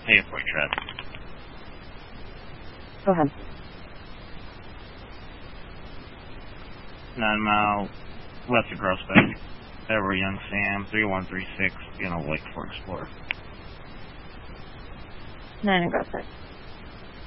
Hey, for trap. Go ahead. 9 Mile, west of Grossbeck. Edward Young Sam, 3136, Lake for Explorer. 9 and Grossbeck.